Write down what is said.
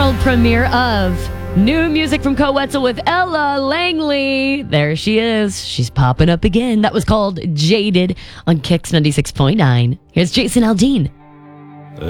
world premiere of new music from Coetzel with Ella Langley. There she is. She's popping up again. That was called Jaded on Kicks 96.9. Here's Jason Aldean